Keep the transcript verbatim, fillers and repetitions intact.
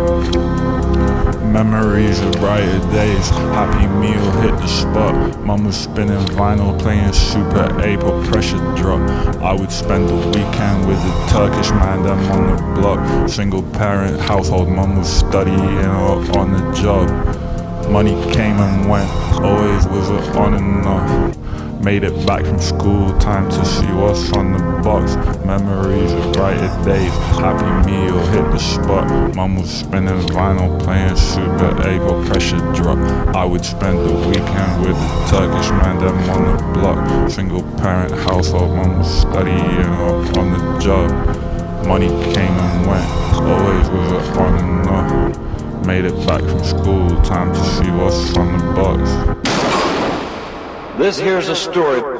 Memories of brighter days, Happy Meal hit the spot. Mum was spinning vinyl, playing Super eight or Pressure Drop. I would spend the weekend with the Turkish man, them on the block. Single parent household, mum was studying or on the job. Money came and went, always was it on and off. Made it back from school, time to see what's on the box. Memories of brighter days, Happy Meal hit the spot. Mum was spinning vinyl, playing Super eight or Pressure Drop. I would spend the weekend with the Turkish man, them on the block. Single parent household, mum was studying or on the job. Money came and went, always was it on and off. Made it back from school, time to see what's on the box. This here's a story